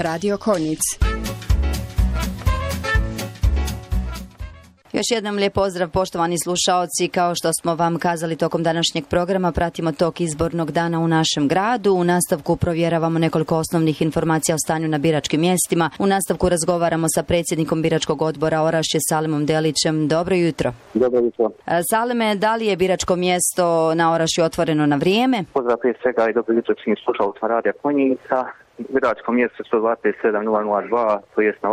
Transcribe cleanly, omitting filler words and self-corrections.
Radio Konjic. Još jednom lijep pozdrav poštovani slušaoci, kao što smo vam kazali tokom današnjeg programa, pratimo tok izbornog dana u našem gradu. U nastavku provjeravamo nekoliko osnovnih informacija o stanju na biračkim mjestima. U nastavku razgovaramo sa predsjednikom biračkog odbora Orašje Salimom Delićem. Dobro jutro. Dobro jutro. Salime, da li je biračko mjesto na Orašju otvoreno na vrijeme? Pozdrav prije svega i dobro jutro svim slušalcima Radija Konjica. Biračko mjesto 127 002, to jest na